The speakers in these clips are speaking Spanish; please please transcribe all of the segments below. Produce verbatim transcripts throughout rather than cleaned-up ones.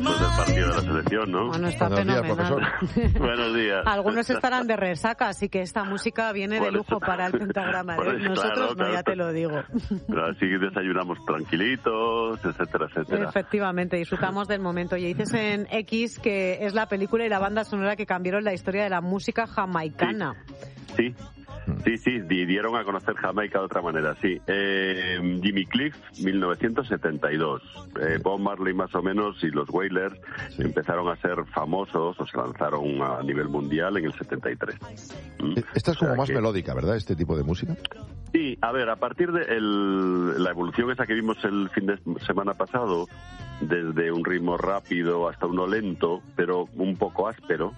después del partido de la selección, ¿no? Bueno, está Buenos días, fenomenal. profesor. Buenos días. Algunos estarán de resaca, así que esta música viene de lujo para el pentagrama de hoy. Nosotros claro, no, claro, ya te lo digo. Pero así desayunamos tranquilitos, etcétera, etcétera. Efectivamente, disfrutamos del momento. Y dices en X que es la película y la banda sonora que cambiaron la historia de la música jamaicana. Sí. Sí, sí, dieron a conocer Jamaica de otra manera, sí. Eh, Jimmy Cliff, mil novecientos setenta y dos. Eh, Bob Marley más o menos y los Wailers sí. empezaron a ser famosos o se lanzaron a nivel mundial en el setenta y tres. ¿Mm? Esta es como o sea más que... melódica, ¿verdad? Este tipo de música. Sí, a ver, a partir de el, la evolución esa que vimos el fin de semana pasado, desde un ritmo rápido hasta uno lento, pero un poco áspero,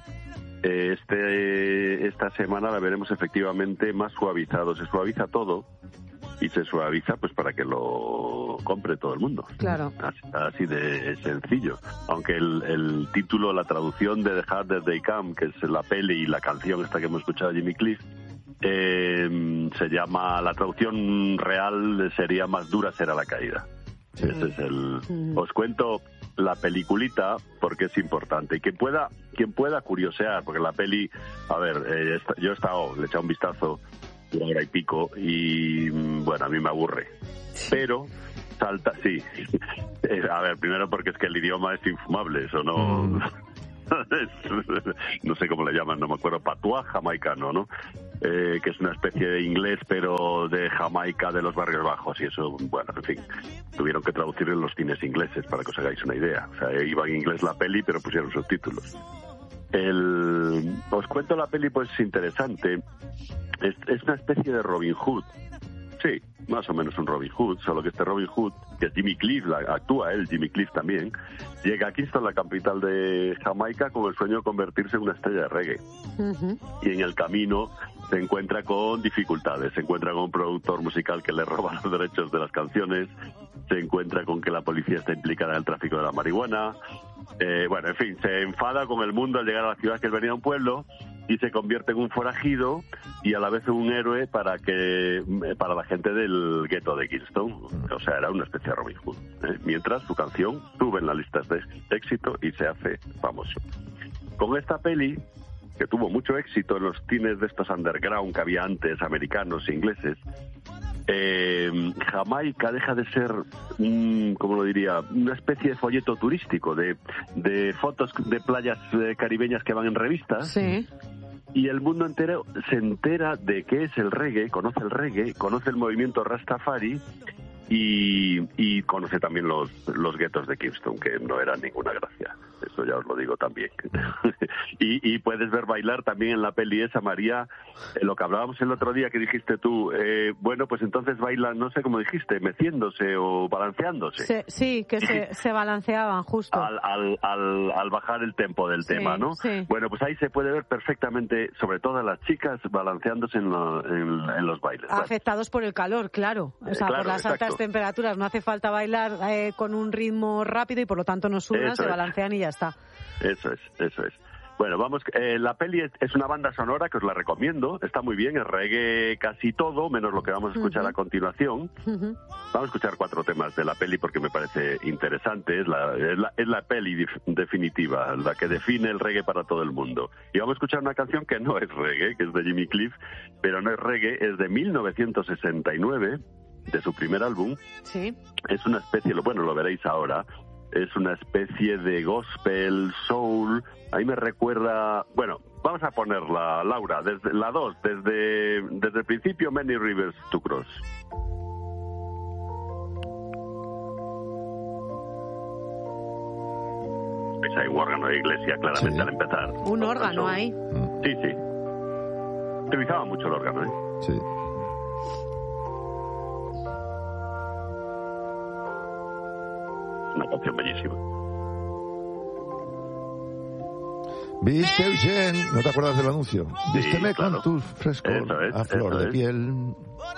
Este, esta semana la veremos efectivamente más suavizado. Se suaviza todo y se suaviza pues para que lo compre todo el mundo. Claro. Así, así de sencillo. Aunque el, el título, la traducción de The Harder They Come, que es la peli y la canción esta que hemos escuchado de Jimmy Cliff, eh, se llama, la traducción real sería Más dura será la caída. Sí. Ese es el... Mm. Os cuento la peliculita porque es importante y quien pueda quien pueda curiosear, porque la peli, a ver, eh, yo he estado, le he echado un vistazo una hora y pico y bueno, a mí me aburre, pero salta, sí, a ver, primero porque es que el idioma es infumable, eso no... Mm. no sé cómo le llaman, no me acuerdo, patuá jamaicano, ¿no? Eh, que es una especie de inglés, pero de Jamaica de los barrios bajos, y eso, bueno, en fin, tuvieron que traducir en los cines ingleses para que os hagáis una idea. O sea, iba en inglés la peli, pero pusieron subtítulos. El... Os cuento la peli, pues interesante. Es, es una especie de Robin Hood. Sí, más o menos un Robin Hood, solo que este Robin Hood, que es Jimmy Cliff, la, actúa él, Jimmy Cliff también, llega a Kingston, la capital de Jamaica, con el sueño de convertirse en una estrella de reggae. Uh-huh. Y en el camino se encuentra con dificultades, se encuentra con un productor musical que le roba los derechos de las canciones, se encuentra con que la policía está implicada en el tráfico de la marihuana, eh, bueno, en fin, se enfada con el mundo al llegar a la ciudad, que él venía a un pueblo, y se convierte en un forajido y a la vez en un héroe para que para la gente del gueto de Kingston. O sea, era una especie de Robin Hood, ¿eh? Mientras su canción sube en las listas de éxito y se hace famoso. Con esta peli, que tuvo mucho éxito en los cines de estos underground que había antes, americanos e ingleses, eh, Jamaica deja de ser, un, ¿cómo lo diría?, una especie de folleto turístico, de, de fotos de playas eh, caribeñas que van en revistas. Sí. Y el mundo entero se entera de qué es el reggae, conoce el reggae, conoce el movimiento Rastafari y, y conoce también los, los guetos de Kingston, que no eran ninguna gracia. Eso ya os lo digo también. y, y puedes ver bailar también en la peli esa, María, eh, lo que hablábamos el otro día que dijiste tú, eh, bueno, pues entonces bailan, no sé cómo dijiste, meciéndose o balanceándose. Sí, sí que se, se balanceaban justo. Al, al, al, al bajar el tempo del sí, tema, ¿no? Sí. Bueno, pues ahí se puede ver perfectamente, sobre todo a las chicas, balanceándose en, lo, en, en los bailes. Afectados por el calor, claro. O sea, eh, claro, por las exacto. altas temperaturas. No hace falta bailar eh, con un ritmo rápido y por lo tanto no sudan, se es. balancean y ya está. Eso es, eso es. Bueno, vamos, eh, la peli es, es una banda sonora que os la recomiendo, está muy bien, es reggae casi todo, menos lo que vamos a escuchar uh-huh. a continuación. Uh-huh. Vamos a escuchar cuatro temas de la peli porque me parece interesante, es la, es la, es la peli dif- definitiva, la que define el reggae para todo el mundo. Y vamos a escuchar una canción que no es reggae, que es de Jimmy Cliff, pero no es reggae, es de mil novecientos sesenta y nueve, de su primer álbum. Sí. Es una especie, bueno, lo veréis ahora, es una especie de gospel, soul. Ahí me recuerda... Bueno, vamos a ponerla, Laura, desde la dos, desde, desde el principio, Many Rivers to Cross. Pues hay un órgano de iglesia, claramente, sí. al empezar. Un órgano ahí. Sí, sí. Utilizaba mucho el órgano, ¿eh? Sí. Una canción bellísima. Viste, Eugene, ¿no te acuerdas del anuncio? Sí, Vísteme claro. con tus frescos es, a flor de es. piel.